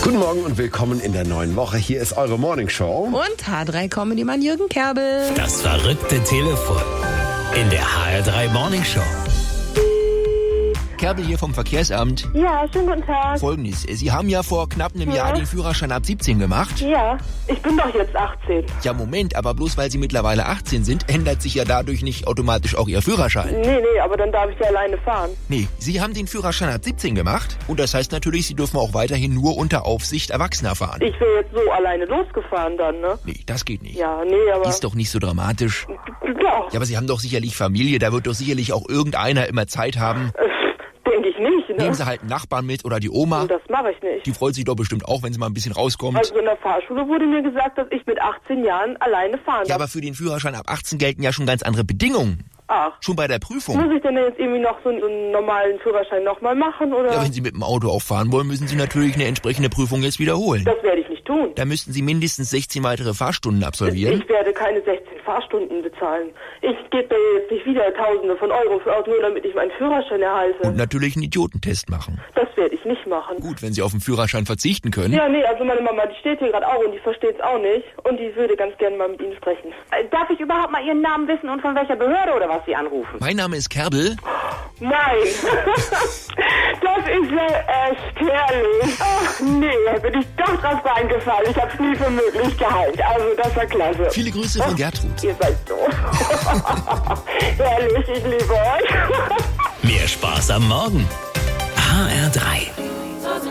Guten Morgen und willkommen in der neuen Woche. Hier ist eure Morning Show. Und H3-Comedy-Mann Jürgen Kerbel. Das verrückte Telefon in der HR3 Morning Show. Kerbel hier vom Verkehrsamt. Ja, schönen guten Tag. Folgendes, Sie haben ja vor knapp einem Jahr den Führerschein ab 17 gemacht. Ja, ich bin doch jetzt 18. Ja, Moment, aber bloß weil Sie mittlerweile 18 sind, ändert sich ja dadurch nicht automatisch auch Ihr Führerschein. Nee, aber dann darf ich ja alleine fahren. Nee, Sie haben den Führerschein ab 17 gemacht und das heißt natürlich, Sie dürfen auch weiterhin nur unter Aufsicht Erwachsener fahren. Ich wäre jetzt so alleine losgefahren dann, ne? Nee, das geht nicht. Ja, nee, aber... Ist doch nicht so dramatisch. Ja, Ja, aber Sie haben doch sicherlich Familie, da wird doch sicherlich auch irgendeiner immer Zeit haben. denke ich nicht, ne? Nehmen Sie halt einen Nachbarn mit oder die Oma. Und das mache ich nicht. Die freut sich doch bestimmt auch, wenn sie mal ein bisschen rauskommt. Also in der Fahrschule wurde mir gesagt, dass ich mit 18 Jahren alleine fahren Ja, darf. aber für den Führerschein ab 18 gelten ja schon ganz andere Bedingungen. Ach, Schon bei der Prüfung. muss ich denn jetzt irgendwie noch so einen normalen Führerschein nochmal machen, oder? Ja, wenn Sie mit dem Auto auch fahren wollen, müssen Sie natürlich eine entsprechende Prüfung jetzt wiederholen. Das werde ich nicht tun. Da müssten Sie mindestens 16 weitere Fahrstunden absolvieren. Ich werde keine 16 Fahrstunden bezahlen. Ich gebe da jetzt nicht wieder Tausende von Euro für aus, nur damit ich meinen Führerschein erhalte. Und natürlich einen Idiotentest machen. Das werde ich nicht machen. Gut, wenn Sie auf den Führerschein verzichten können. Ja, nee, also meine Mama, die steht hier gerade auch und die versteht es auch nicht. Und die würde ganz gerne mal mit Ihnen sprechen. Darf ich überhaupt mal Ihren Namen wissen und von welcher Behörde oder was Sie anrufen? Mein Name ist Kerbel. Nein! Das ist ja echt herrlich. Ach nee, da bin ich doch drauf reingefallen. Ich hab's nie für möglich gehalten. Also das war klasse. Viele Grüße von Gertrud. Ihr seid so. Herrlich, ich liebe euch. Mehr Spaß am Morgen. HR3.